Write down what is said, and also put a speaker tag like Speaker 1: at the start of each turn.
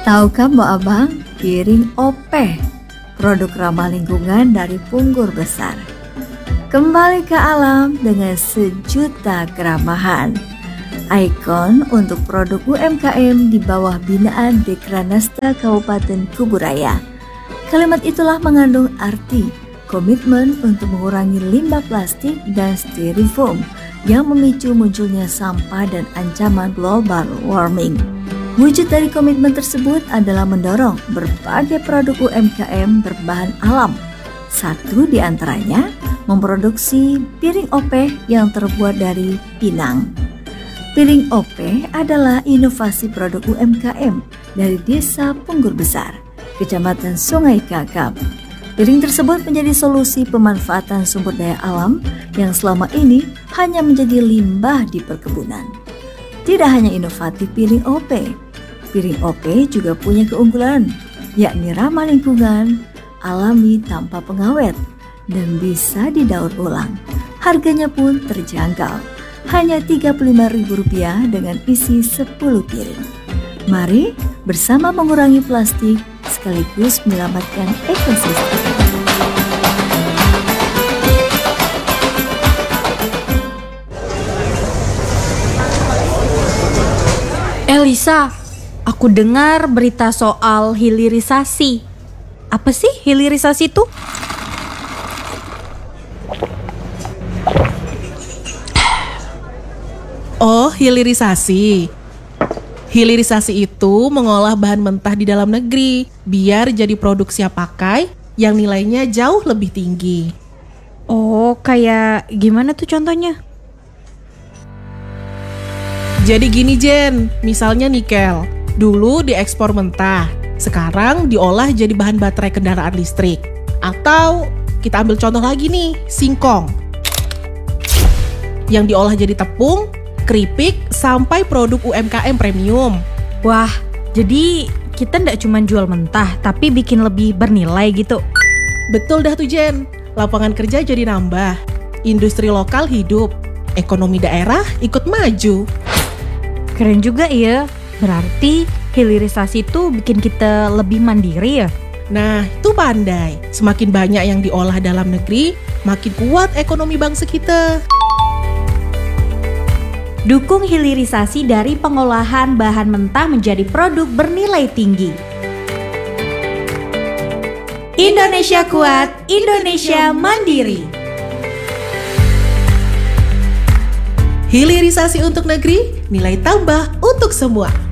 Speaker 1: Tahukah Mbak Abang, piring OP, produk ramah lingkungan dari Punggur Besar. Kembali ke alam dengan sejuta keramahan. Ikon untuk produk UMKM di bawah binaan Dekranasta Kabupaten Kuburaya. Kalimat itulah mengandung arti komitmen untuk mengurangi limbah plastik dan styrofoam yang memicu munculnya sampah dan ancaman global warming. Wujud dari komitmen tersebut adalah mendorong berbagai produk UMKM berbahan alam. Satu di antaranya memproduksi piring OP yang terbuat dari pinang. Piring OP adalah inovasi produk UMKM dari Desa Punggur Besar, Kecamatan Sungai Kakap. Piring tersebut menjadi solusi pemanfaatan sumber daya alam yang selama ini hanya menjadi limbah di perkebunan. Tidak hanya inovatif piring OP, piring OP juga punya keunggulan, yakni ramah lingkungan, alami tanpa pengawet, dan bisa didaur ulang. Harganya pun terjangkau, hanya Rp35.000 dengan isi 10 piring. Mari bersama mengurangi plastik sekaligus menyelamatkan ekosistem.
Speaker 2: Lisa, aku dengar berita soal hilirisasi. Apa sih hilirisasi itu?
Speaker 3: Oh, hilirisasi. Hilirisasi itu mengolah bahan mentah di dalam negeri biar jadi produk siap pakai yang nilainya jauh lebih tinggi.
Speaker 2: Oh, kayak gimana tuh contohnya?
Speaker 3: Jadi gini Jen, misalnya nikel, dulu diekspor mentah, sekarang diolah jadi bahan baterai kendaraan listrik. Atau kita ambil contoh lagi nih, singkong, yang diolah jadi tepung, keripik, sampai produk UMKM premium.
Speaker 2: Wah, jadi kita nggak cuma jual mentah, tapi bikin lebih bernilai gitu.
Speaker 3: Betul dah tuh Jen, lapangan kerja jadi nambah, industri lokal hidup, ekonomi daerah ikut maju.
Speaker 2: Keren juga ya, berarti hilirisasi itu bikin kita lebih mandiri ya?
Speaker 3: Nah, itu pandai. Semakin banyak yang diolah dalam negeri, makin kuat ekonomi bangsa kita.
Speaker 2: Dukung hilirisasi dari pengolahan bahan mentah menjadi produk bernilai tinggi. Indonesia kuat, Indonesia mandiri.
Speaker 3: Hilirisasi untuk negeri, nilai tambah untuk semua.